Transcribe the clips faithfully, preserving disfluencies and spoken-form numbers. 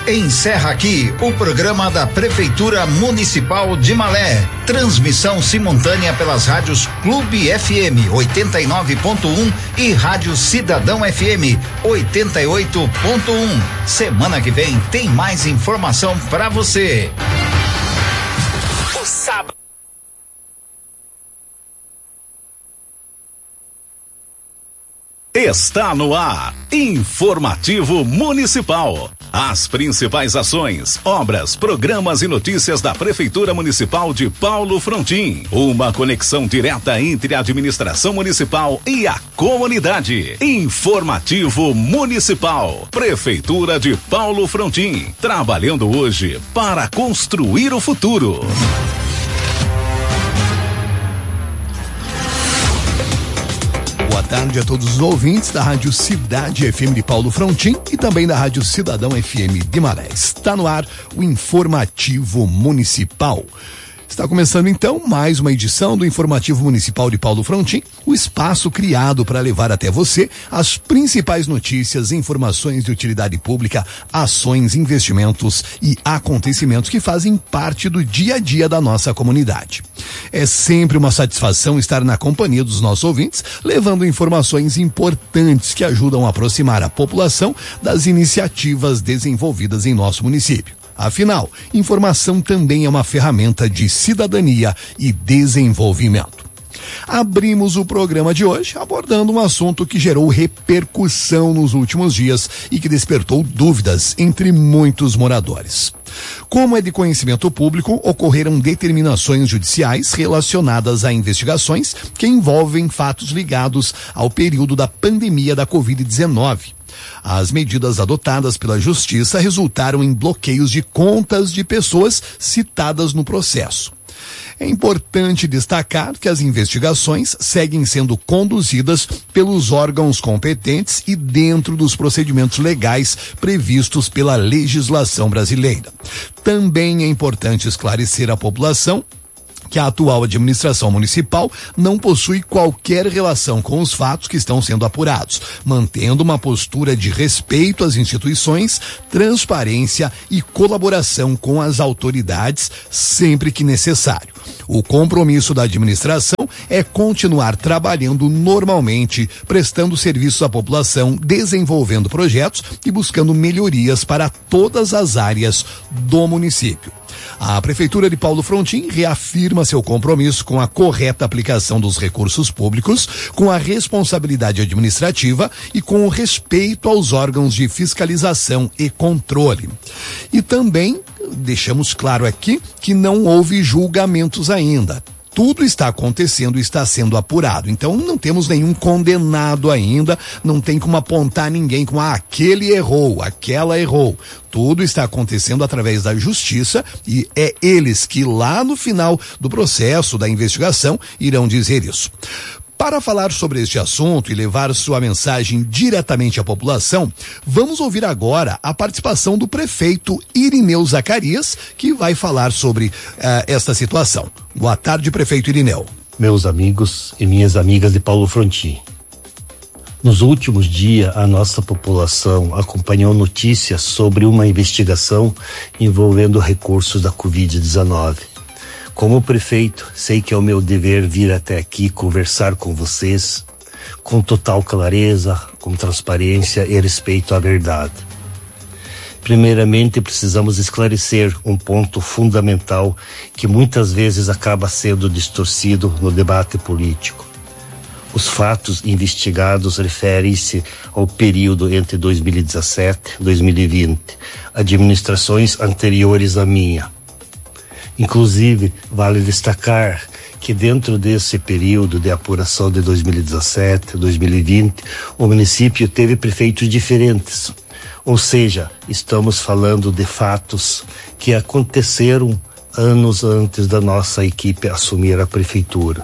Encerra aqui o programa da Prefeitura Municipal de Malé. Transmissão simultânea pelas rádios Clube F M oitenta e nove ponto um e Rádio Cidadão F M oitenta e oito ponto um. Semana que vem tem mais informação para você. O sábado. Está no ar, Informativo Municipal. As principais ações, obras, programas e notícias da Prefeitura Municipal de Paulo Frontin. Uma conexão direta entre a administração municipal e a comunidade. Informativo Municipal. Prefeitura de Paulo Frontin. Trabalhando hoje para construir o futuro. Boa tarde a todos os ouvintes da Rádio Cidade F M de Paulo Frontin e também da Rádio Cidadão F M de Malé. Está no ar o Informativo Municipal. Está começando então mais uma edição do Informativo Municipal de Paulo Frontin, o espaço criado para levar até você as principais notícias, informações de utilidade pública, ações, investimentos e acontecimentos que fazem parte do dia a dia da nossa comunidade. É sempre uma satisfação estar na companhia dos nossos ouvintes, levando informações importantes que ajudam a aproximar a população das iniciativas desenvolvidas em nosso município. Afinal, informação também é uma ferramenta de cidadania e desenvolvimento. Abrimos o programa de hoje abordando um assunto que gerou repercussão nos últimos dias e que despertou dúvidas entre muitos moradores. Como é de conhecimento público, ocorreram determinações judiciais relacionadas a investigações que envolvem fatos ligados ao período da pandemia da covid dezenove. As medidas adotadas pela Justiça resultaram em bloqueios de contas de pessoas citadas no processo. É importante destacar que as investigações seguem sendo conduzidas pelos órgãos competentes e dentro dos procedimentos legais previstos pela legislação brasileira. Também é importante esclarecer à população que a atual administração municipal não possui qualquer relação com os fatos que estão sendo apurados, mantendo uma postura de respeito às instituições, transparência e colaboração com as autoridades sempre que necessário. O compromisso da administração é continuar trabalhando normalmente, prestando serviços à população, desenvolvendo projetos e buscando melhorias para todas as áreas do município. A Prefeitura de Paulo Frontin reafirma seu compromisso com a correta aplicação dos recursos públicos, com a responsabilidade administrativa e com o respeito aos órgãos de fiscalização e controle. E também deixamos claro aqui que não houve julgamentos ainda. Tudo está acontecendo e está sendo apurado. Então não temos nenhum condenado ainda, não tem como apontar ninguém com ah, aquele errou, aquela errou. Tudo está acontecendo através da justiça e é eles que lá no final do processo da investigação irão dizer isso. Para falar sobre este assunto e levar sua mensagem diretamente à população, vamos ouvir agora a participação do prefeito Irineu Zacarias, que vai falar sobre uh, esta situação. Boa tarde, prefeito Irineu. Meus amigos e minhas amigas de Paulo Frontin. Nos últimos dias, a nossa população acompanhou notícias sobre uma investigação envolvendo recursos da covid dezenove. Como prefeito, sei que é o meu dever vir até aqui conversar com vocês com total clareza, com transparência e respeito à verdade. Primeiramente, precisamos esclarecer um ponto fundamental que muitas vezes acaba sendo distorcido no debate político. Os fatos investigados referem-se ao período entre dois mil e dezessete e dois mil e vinte, administrações anteriores à minha. Inclusive, vale destacar que dentro desse período de apuração de dois mil e dezessete, dois mil e vinte, o município teve prefeitos diferentes. Ou seja, estamos falando de fatos que aconteceram anos antes da nossa equipe assumir a prefeitura.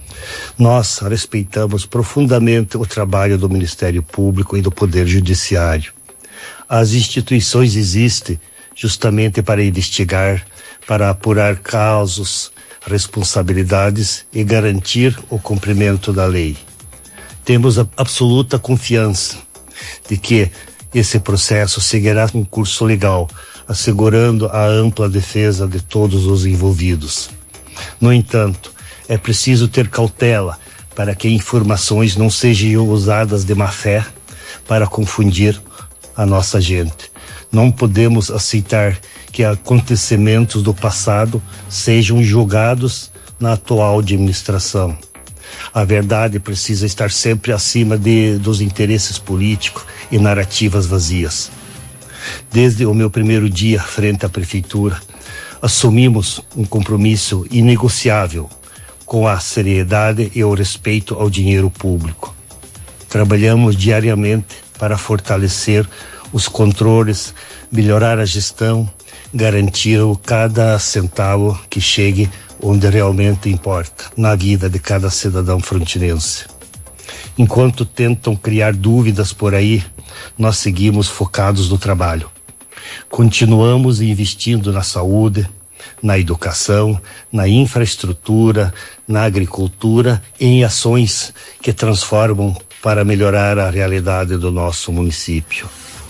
Nós respeitamos profundamente o trabalho do Ministério Público e do Poder Judiciário. As instituições existem justamente para investigar, para apurar casos, responsabilidades e garantir o cumprimento da lei. Temos a absoluta confiança de que esse processo seguirá um curso legal, assegurando a ampla defesa de todos os envolvidos. No entanto, é preciso ter cautela para que informações não sejam usadas de má fé para confundir a nossa gente. Não podemos aceitar que acontecimentos do passado sejam julgados na atual administração. A verdade precisa estar sempre acima de, dos interesses políticos e narrativas vazias. Desde o meu primeiro dia frente à prefeitura, assumimos um compromisso inegociável com a seriedade e o respeito ao dinheiro público. Trabalhamos diariamente para fortalecer os controles, melhorar a gestão, garantir cada centavo que chegue onde realmente importa, na vida de cada cidadão frontinense. Enquanto tentam criar dúvidas por aí, nós seguimos focados no trabalho. Continuamos investindo na saúde, na educação, na infraestrutura, na agricultura e em ações que transformam para melhorar a realidade do nosso município.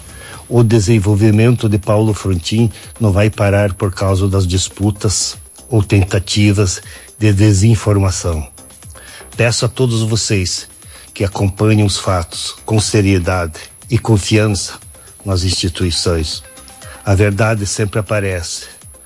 O desenvolvimento de Paulo Frontin não vai parar por causa das disputas ou tentativas de desinformação. Peço a todos vocês que acompanhem os fatos com seriedade e confiança nas instituições. A verdade sempre aparece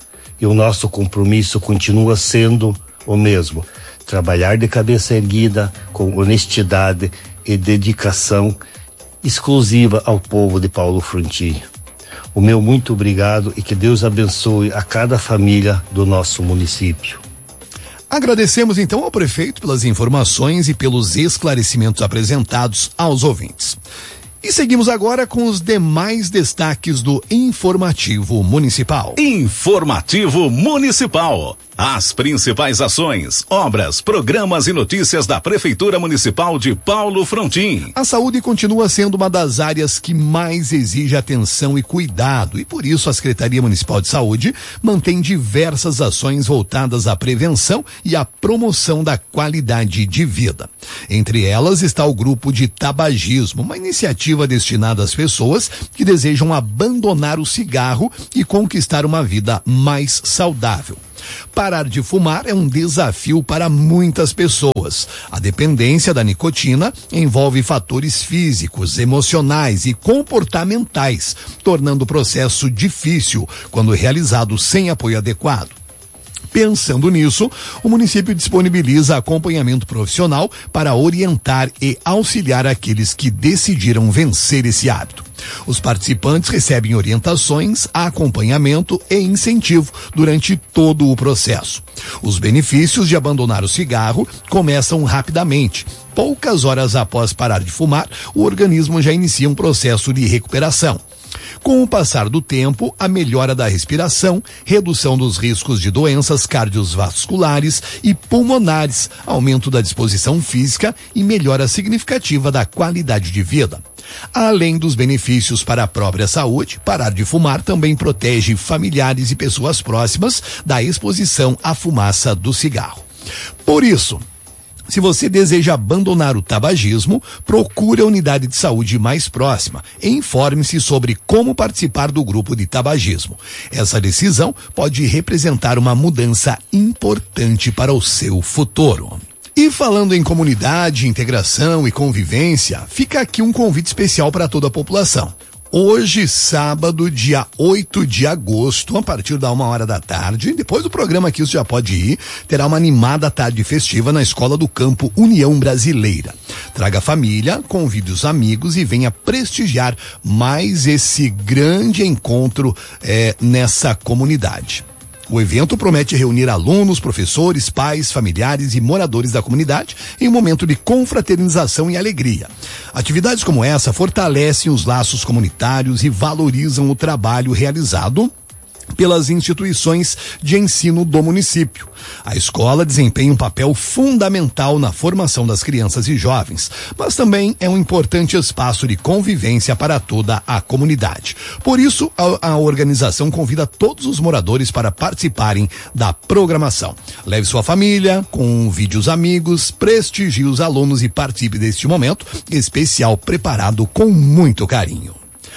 e o nosso compromisso continua sendo o mesmo: trabalhar de cabeça erguida, com honestidade e dedicação exclusiva ao povo de Paulo Frontin. O meu muito obrigado e que Deus abençoe a cada família do nosso município. Agradecemos então ao prefeito pelas informações e pelos esclarecimentos apresentados aos ouvintes. E seguimos agora com os demais destaques do Informativo Municipal. Informativo Municipal. As principais ações, obras, programas e notícias da Prefeitura Municipal de Paulo Frontin. A saúde continua sendo uma das áreas que mais exige atenção e cuidado, e por isso a Secretaria Municipal de Saúde mantém diversas ações voltadas à prevenção e à promoção da qualidade de vida. Entre elas está o grupo de tabagismo, uma iniciativa destinada às pessoas que desejam abandonar o cigarro e conquistar uma vida mais saudável. Parar de fumar é um desafio para muitas pessoas. A dependência da nicotina envolve fatores físicos, emocionais e comportamentais, tornando o processo difícil quando realizado sem apoio adequado. Pensando nisso, o município disponibiliza acompanhamento profissional para orientar e auxiliar aqueles que decidiram vencer esse hábito. Os participantes recebem orientações, acompanhamento e incentivo durante todo o processo. Os benefícios de abandonar o cigarro começam rapidamente. Poucas horas após parar de fumar, o organismo já inicia um processo de recuperação. Com o passar do tempo, a melhora da respiração, redução dos riscos de doenças cardiovasculares e pulmonares, aumento da disposição física e melhora significativa da qualidade de vida. Além dos benefícios para a própria saúde, parar de fumar também protege familiares e pessoas próximas da exposição à fumaça do cigarro. Por isso, se você deseja abandonar o tabagismo, procure a unidade de saúde mais próxima e informe-se sobre como participar do grupo de tabagismo. Essa decisão pode representar uma mudança importante para o seu futuro. E falando em comunidade, integração e convivência, fica aqui um convite especial para toda a população. Hoje, sábado, dia oito de agosto, a partir da uma hora da tarde, depois do programa aqui você já pode ir, terá uma animada tarde festiva na Escola do Campo União Brasileira. Traga a família, convide os amigos e venha prestigiar mais esse grande encontro eh, nessa comunidade. O evento promete reunir alunos, professores, pais, familiares e moradores da comunidade em um momento de confraternização e alegria. Atividades como essa fortalecem os laços comunitários e valorizam o trabalho realizado pelas instituições de ensino do município. A escola desempenha um papel fundamental na formação das crianças e jovens, mas também é um importante espaço de convivência para toda a comunidade. Por isso, a, a organização convida todos os moradores para participarem da programação. Leve sua família, convide os amigos, prestigie os alunos e participe deste momento especial preparado com muito carinho.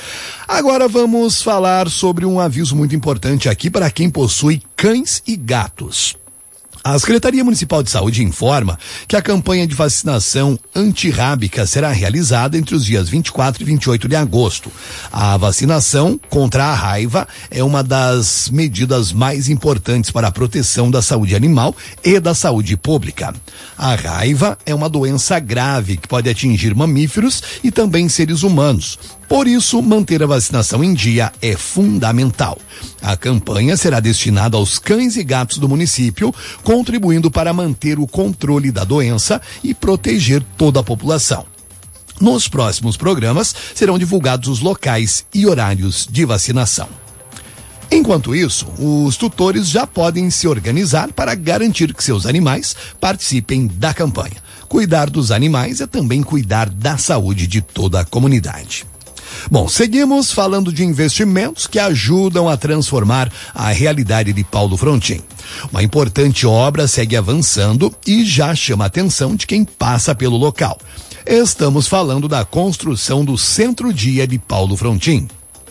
Agora vamos falar sobre um aviso muito importante aqui para quem possui cães e gatos. A Secretaria Municipal de Saúde informa que a campanha de vacinação antirrábica será realizada entre os dias vinte e quatro e vinte e oito de agosto. A vacinação contra a raiva é uma das medidas mais importantes para a proteção da saúde animal e da saúde pública. A raiva é uma doença grave que pode atingir mamíferos e também seres humanos. Por isso, manter a vacinação em dia é fundamental. A campanha será destinada aos cães e gatos do município, contribuindo para manter o controle da doença e proteger toda a população. Nos próximos programas, serão divulgados os locais e horários de vacinação. Enquanto isso, os tutores já podem se organizar para garantir que seus animais participem da campanha. Cuidar dos animais é também cuidar da saúde de toda a comunidade. Bom, seguimos falando de investimentos que ajudam a transformar a realidade de Paulo Frontin. Uma importante obra segue avançando e já chama a atenção de quem passa pelo local. Estamos falando da construção do Centro-Dia de Paulo Frontin.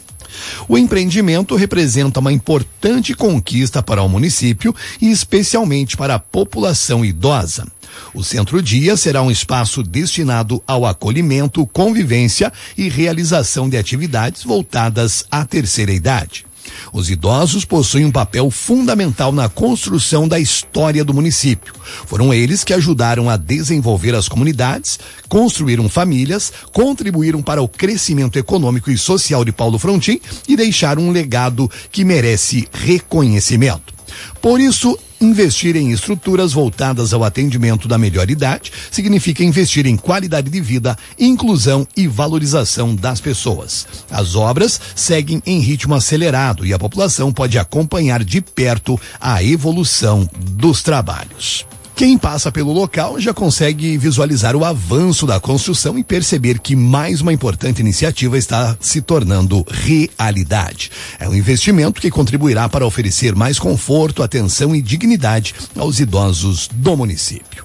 O empreendimento representa uma importante conquista para o município e especialmente para a população idosa. O Centro-Dia será um espaço destinado ao acolhimento, convivência e realização de atividades voltadas à terceira idade. Os idosos possuem um papel fundamental na construção da história do município. Foram eles que ajudaram a desenvolver as comunidades, construíram famílias, contribuíram para o crescimento econômico e social de Paulo Frontin e deixaram um legado que merece reconhecimento. Por isso, investir em estruturas voltadas ao atendimento da melhor idade significa investir em qualidade de vida, inclusão e valorização das pessoas. As obras seguem em ritmo acelerado e a população pode acompanhar de perto a evolução dos trabalhos. Quem passa pelo local já consegue visualizar o avanço da construção e perceber que mais uma importante iniciativa está se tornando realidade. É um investimento que contribuirá para oferecer mais conforto, atenção e dignidade aos idosos do município.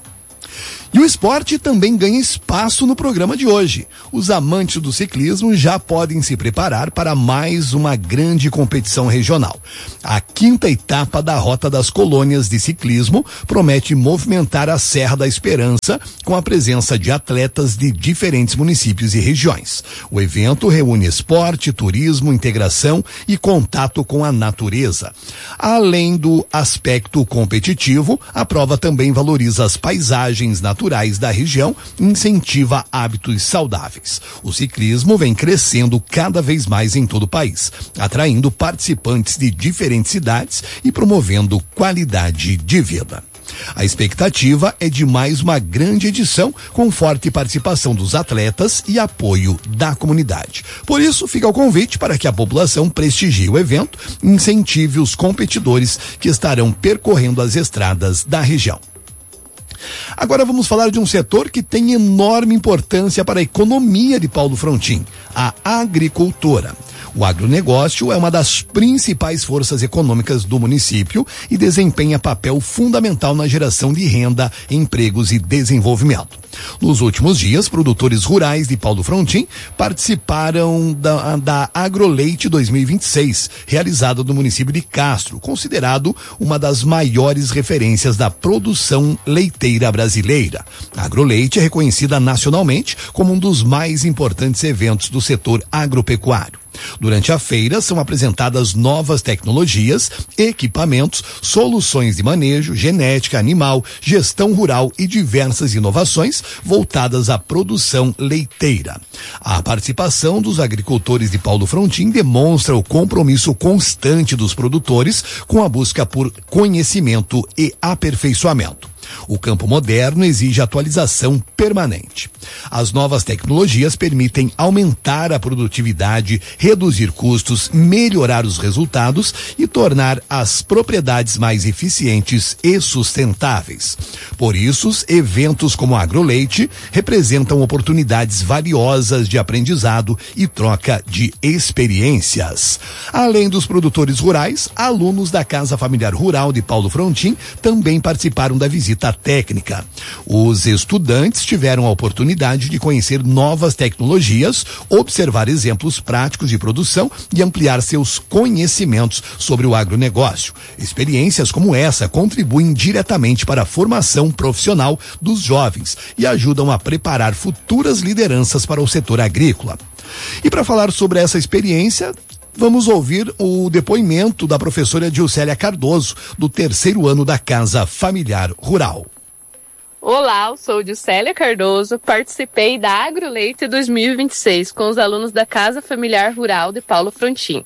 E o esporte também ganha espaço no programa de hoje. Os amantes do ciclismo já podem se preparar para mais uma grande competição regional. A quinta etapa da Rota das Colônias de Ciclismo promete movimentar a Serra da Esperança com a presença de atletas de diferentes municípios e regiões. O evento reúne esporte, turismo, integração e contato com a natureza. Além do aspecto competitivo, a prova também valoriza as paisagens naturais naturais da região e incentiva hábitos saudáveis. O ciclismo vem crescendo cada vez mais em todo o país, atraindo participantes de diferentes cidades e promovendo qualidade de vida. A expectativa é de mais uma grande edição com forte participação dos atletas e apoio da comunidade. Por isso, fica o convite para que a população prestigie o evento e incentive os competidores que estarão percorrendo as estradas da região. Agora vamos falar de um setor que tem enorme importância para a economia de Paulo Frontin, a agricultura. O agronegócio é uma das principais forças econômicas do município e desempenha papel fundamental na geração de renda, empregos e desenvolvimento. Nos últimos dias, produtores rurais de Paulo Frontin participaram da, da AgroLeite dois mil e vinte e seis, realizada no município de Castro, considerado uma das maiores referências da produção leiteira brasileira. A AgroLeite é reconhecida nacionalmente como um dos mais importantes eventos do setor agropecuário. Durante a feira são apresentadas novas tecnologias, equipamentos, soluções de manejo, genética animal, gestão rural e diversas inovações voltadas à produção leiteira. A participação dos agricultores de Paulo Frontin demonstra o compromisso constante dos produtores com a busca por conhecimento e aperfeiçoamento. O campo moderno exige atualização permanente. As novas tecnologias permitem aumentar a produtividade, reduzir custos, melhorar os resultados e tornar as propriedades mais eficientes e sustentáveis. Por isso, eventos como a AgroLeite representam oportunidades valiosas de aprendizado e troca de experiências. Além dos produtores rurais, alunos da Casa Familiar Rural de Paulo Frontin também participaram da visita técnica. Os estudantes tiveram a oportunidade oportunidade de conhecer novas tecnologias, observar exemplos práticos de produção e ampliar seus conhecimentos sobre o agronegócio. Experiências como essa contribuem diretamente para a formação profissional dos jovens e ajudam a preparar futuras lideranças para o setor agrícola. E para falar sobre essa experiência, vamos ouvir o depoimento da professora Dilcélia Cardoso, do terceiro ano da Casa Familiar Rural. Olá, eu sou Dilcélia Cardoso, participei da AgroLeite dois mil e vinte e seis com os alunos da Casa Familiar Rural de Paulo Frontin.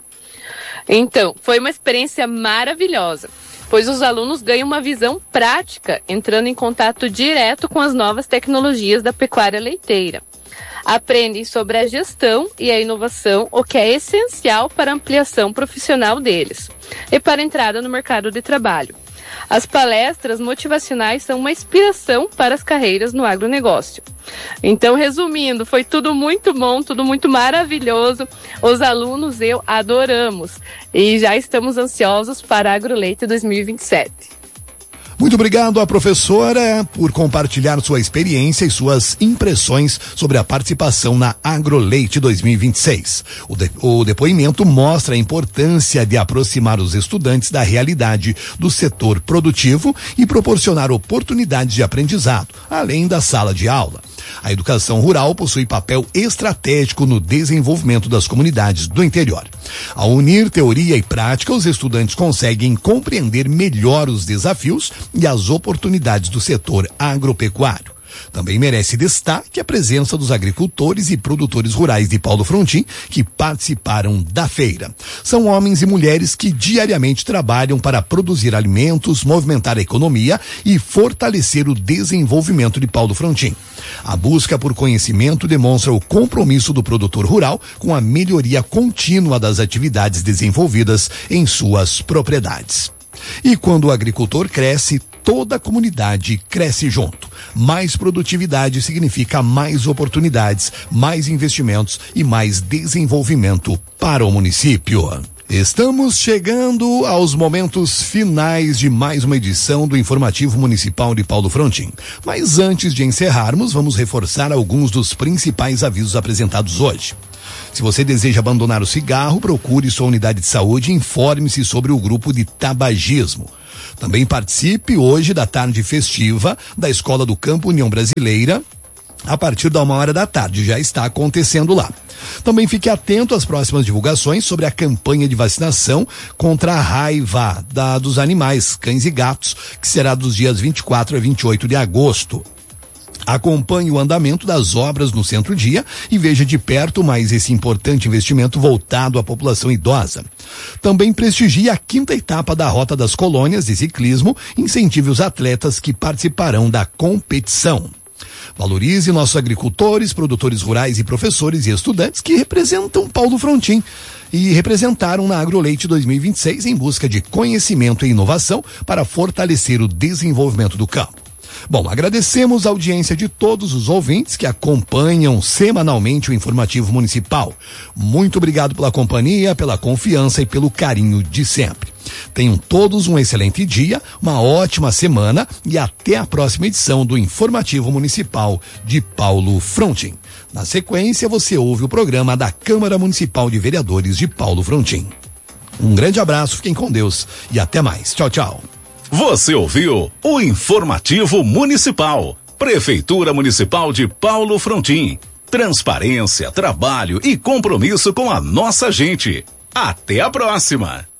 Então, foi uma experiência maravilhosa, pois os alunos ganham uma visão prática, entrando em contato direto com as novas tecnologias da pecuária leiteira. Aprendem sobre a gestão e a inovação, o que é essencial para a ampliação profissional deles e para a entrada no mercado de trabalho. As palestras motivacionais são uma inspiração para as carreiras no agronegócio. Então, resumindo, foi tudo muito bom, tudo muito maravilhoso. Os alunos e eu adoramos e já estamos ansiosos para a AgroLeite dois mil e vinte e sete. Muito obrigado à professora por compartilhar sua experiência e suas impressões sobre a participação na AgroLeite dois mil e vinte e seis. O, de, o depoimento mostra a importância de aproximar os estudantes da realidade do setor produtivo e proporcionar oportunidades de aprendizado, além da sala de aula. A educação rural possui papel estratégico no desenvolvimento das comunidades do interior. Ao unir teoria e prática, os estudantes conseguem compreender melhor os desafios e as oportunidades do setor agropecuário. Também merece destaque a presença dos agricultores e produtores rurais de Paulo Frontin que participaram da feira. São homens e mulheres que diariamente trabalham para produzir alimentos, movimentar a economia e fortalecer o desenvolvimento de Paulo Frontin. A busca por conhecimento demonstra o compromisso do produtor rural com a melhoria contínua das atividades desenvolvidas em suas propriedades. E quando o agricultor cresce, toda a comunidade cresce junto. Mais produtividade significa mais oportunidades, mais investimentos e mais desenvolvimento para o município. Estamos chegando aos momentos finais de mais uma edição do Informativo Municipal de Paulo Frontin. Mas antes de encerrarmos, vamos reforçar alguns dos principais avisos apresentados hoje. Se você deseja abandonar o cigarro, procure sua unidade de saúde e informe-se sobre o grupo de tabagismo. Também participe hoje da tarde festiva da Escola do Campo União Brasileira, a partir da uma hora da tarde, já está acontecendo lá. Também fique atento às próximas divulgações sobre a campanha de vacinação contra a raiva da, dos animais, cães e gatos, que será dos dias vinte e quatro a vinte e oito de agosto. Acompanhe o andamento das obras no Centro-Dia e veja de perto mais esse importante investimento voltado à população idosa. Também prestigie a quinta etapa da Rota das Colônias de Ciclismo, incentive os atletas que participarão da competição. Valorize nossos agricultores, produtores rurais e professores e estudantes que representam Paulo Frontin e representaram na AgroLeite dois mil e vinte e seis em busca de conhecimento e inovação para fortalecer o desenvolvimento do campo. Bom, agradecemos a audiência de todos os ouvintes que acompanham semanalmente o Informativo Municipal. Muito obrigado pela companhia, pela confiança e pelo carinho de sempre. Tenham todos um excelente dia, uma ótima semana e até a próxima edição do Informativo Municipal de Paulo Frontin. Na sequência, você ouve o programa da Câmara Municipal de Vereadores de Paulo Frontin. Um grande abraço, fiquem com Deus e até mais. Tchau, tchau. Você ouviu o Informativo Municipal, Prefeitura Municipal de Paulo Frontin. Transparência, trabalho e compromisso com a nossa gente. Até a próxima!